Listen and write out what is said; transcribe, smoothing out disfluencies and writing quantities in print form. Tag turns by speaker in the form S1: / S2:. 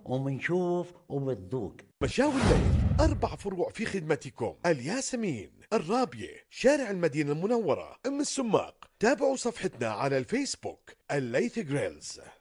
S1: وبنشوف وبتذوق.
S2: مشاوي الليل 4 فروع في خدمتكم: الياسمين، الرابية، شارع المدينة المنورة، أم السماق. تابعوا صفحتنا على الفيسبوك الليث جريلز.